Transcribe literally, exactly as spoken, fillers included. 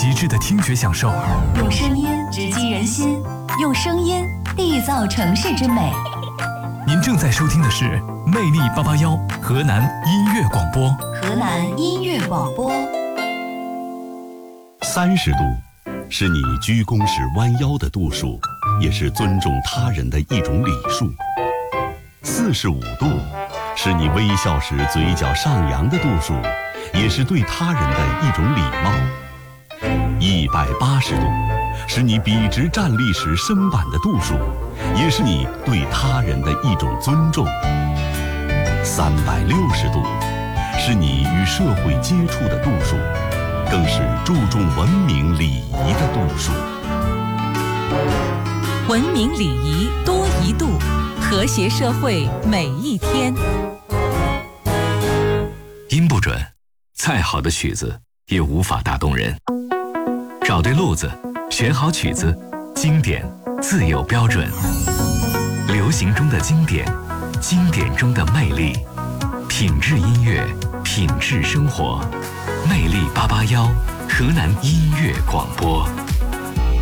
极致的听觉享受， 用声音直击人心，用声音缔造城市之美。 您正在收听的是魅力八八幺河南音乐广播。 河南音乐广播。 三十度是你鞠躬时弯腰的度数，也是尊重他人的一种礼数。四十五度是你微笑时嘴角上扬的度数，也是对他人的一种礼貌。一百八十度是你笔直站立时身板的度数，也是你对他人的一种尊重。三百六十度是你与社会接触的度数，更是注重文明礼仪的度数。 文明礼仪多一度，和谐社会每一天。 音不准，再好的曲子也无法打动人。找对路子，选好曲子，经典自有标准。流行中的经典，经典中的魅力，品质音乐，品质生活。魅力八八幺，河南音乐广播。